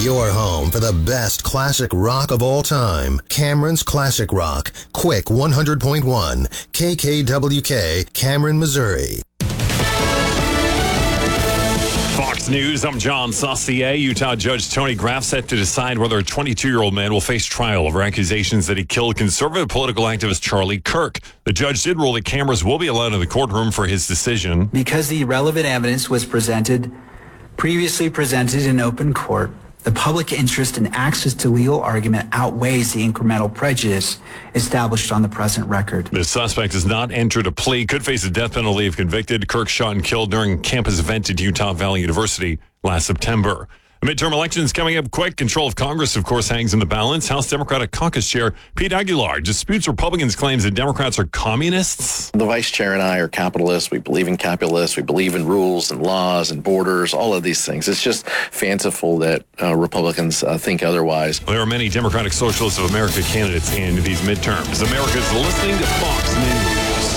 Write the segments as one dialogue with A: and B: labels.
A: Your home for the best classic rock of all time. Cameron's Classic Rock. Quick 100.1. KKWK, Cameron, Missouri.
B: Fox News, I'm John Saucier. Utah Judge Tony Graff set to decide whether a 22-year-old man will face trial over accusations that he killed conservative political activist Charlie Kirk. The judge did rule that cameras will be allowed in the courtroom for his decision.
C: Because the relevant evidence was previously presented in open court, the public interest in access to legal argument outweighs the incremental prejudice established on the present record.
B: The suspect has not entered a plea, could face a death penalty if convicted. Kirk shot and killed during a campus event at Utah Valley University last September. The midterm elections coming up quick. Control of Congress, of course, hangs in the balance. House Democratic Caucus Chair Pete Aguilar disputes Republicans' claims that Democrats are communists.
D: The vice chair and I are capitalists. We believe in capitalists. We believe in rules and laws and borders, all of these things. It's just fanciful that Republicans think otherwise.
B: There are many Democratic Socialists of America candidates in these midterms. America's listening to Fox News.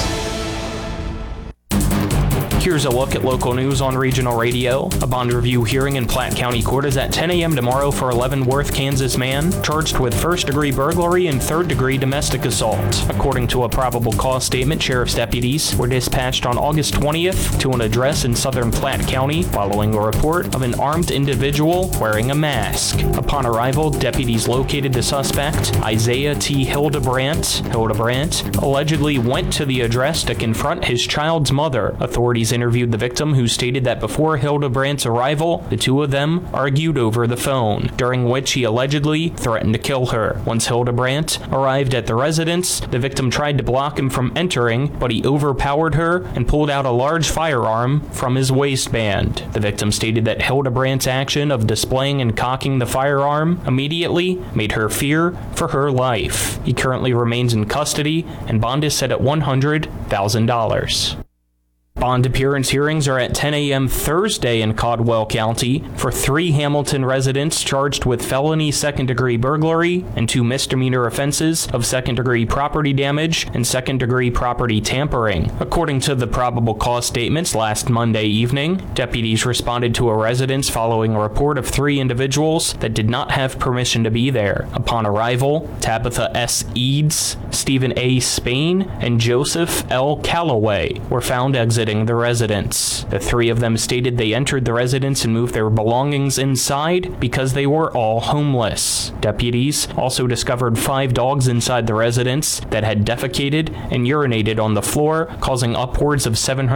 E: Here's a look at local news on regional radio. A bond review hearing in Platte County Court is at 10 a.m. tomorrow for a Leavenworth, Kansas man charged with first-degree burglary and third-degree domestic assault. According to a probable cause statement, sheriff's deputies were dispatched on August 20th to an address in southern Platte County following a report of an armed individual wearing a mask. Upon arrival, deputies located the suspect, Isaiah T. Hildebrandt. Hildebrandt allegedly went to the address to confront his child's mother. Authorities interviewed the victim, who stated that before Hildebrandt's arrival, the two of them argued over the phone, during which he allegedly threatened to kill her. Once Hildebrandt arrived at the residence, the victim tried to block him from entering, but he overpowered her and pulled out a large firearm from his waistband. The victim stated that Hildebrandt's action of displaying and cocking the firearm immediately made her fear for her life. He currently remains in custody, and bond is set at $100,000. Bond appearance hearings are at 10 a.m. Thursday in Caldwell County for 3 Hamilton residents charged with felony second-degree burglary and 2 misdemeanor offenses of second-degree property damage and second-degree property tampering. According to the probable cause statements last Monday evening, deputies responded to a residence following a report of 3 individuals that did not have permission to be there. Upon arrival, Tabitha S. Eads, Stephen A. Spain, and Joseph L. Calloway were found exiting the residence. The 3 of them stated they entered the residence and moved their belongings inside because they were all homeless. Deputies also discovered 5 dogs inside the residence that had defecated and urinated on the floor, causing upwards of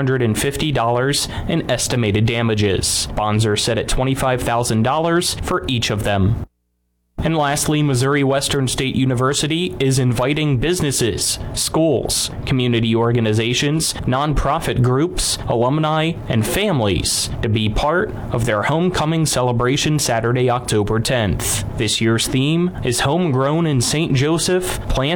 E: $750 in estimated damages. Bonds are set at $25,000 for each of them. And lastly, Missouri Western State University is inviting businesses, schools, community organizations, nonprofit groups, alumni, and families to be part of their homecoming celebration Saturday, October 10th. This year's theme is Homegrown in St. Joseph, Plant